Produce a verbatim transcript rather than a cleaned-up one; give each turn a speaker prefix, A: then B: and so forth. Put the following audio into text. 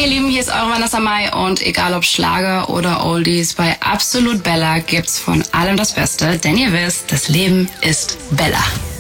A: Hey ihr Lieben, hier ist eure Vanessa Mai und egal ob Schlager oder Oldies, bei Absolut Bella gibt's von allem das Beste, denn ihr wisst, das Leben ist Bella.